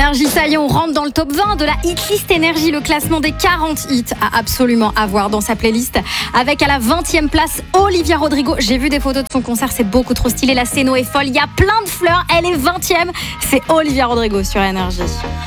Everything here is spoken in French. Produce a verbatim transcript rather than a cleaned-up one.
Énergie, ça y est, on rentre dans le top vingt de la Hitlist Énergie, le classement des quarante hits à absolument avoir dans sa playlist. Avec à la vingtième place, Olivia Rodrigo. J'ai vu des photos de son concert, c'est beaucoup trop stylé. La scéno est folle, il y a plein de fleurs. Elle est vingtième, c'est Olivia Rodrigo sur Énergie.